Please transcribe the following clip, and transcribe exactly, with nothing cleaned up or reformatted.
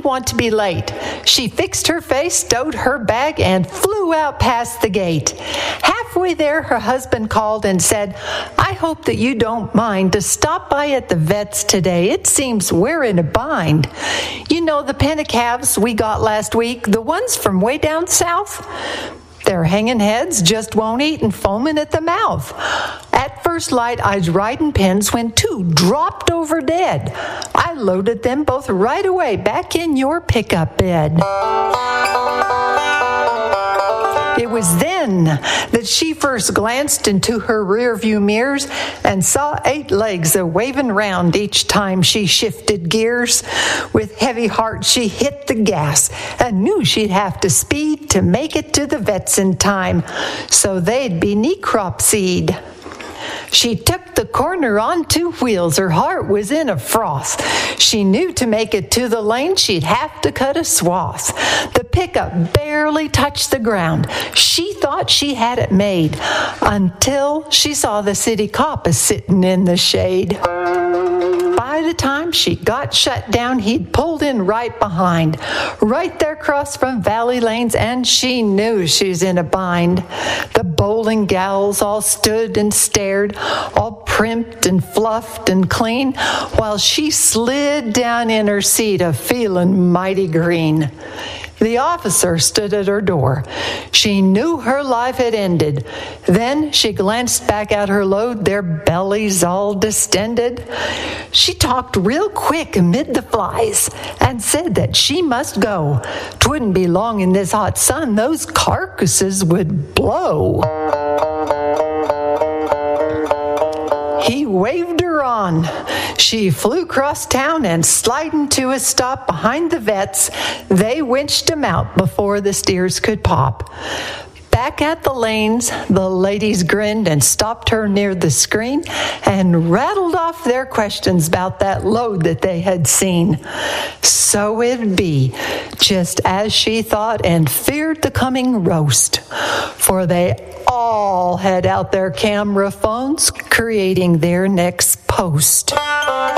want to be late. She fixed her face, stowed her bag, and flew out past the gate. Halfway there, her husband called and said, "I hope that you don't mind to stop by at the vet's today. It seems we're in a bind. You know the pen of calves we got last week, the ones from way down south? They're hanging heads, just won't eat, and foaming at the mouth. At first light, I was riding pens when two dropped over dead. I loaded them both right away back in your pickup bed." It was then that she first glanced into her rearview mirrors and saw eight legs a waving round each time she shifted gears. With heavy heart, she hit the gas and knew she'd have to speed to make it to the vets in time, so they'd be necropsied. She took the corner on two wheels. Her heart was in a froth. She knew to make it to the lane, she'd have to cut a swath. The pickup barely touched the ground. She thought she had it made until she saw the city cop a-sitting in the shade. By the time she got shut down, he'd pulled in right behind, right there across from Valley Lanes, and she knew she was in a bind. The bowling gals all stood and stared, all primped and fluffed and clean, while she slid down in her seat a-feeling mighty green. The officer stood at her door. She knew her life had ended. Then she glanced back at her load, their bellies all distended. She talked real quick amid the flies and said that she must go. 'Twouldn't be long in this hot sun, those carcasses would blow. He waved her on. She flew across town and sliding to a stop behind the vets, they winched him out before the steers could pop. Back at the lanes, the ladies grinned and stopped her near the screen and rattled off their questions about that load that they had seen. So it'd be just as she thought and feared the coming roast, for they all had out their camera phones creating their next post.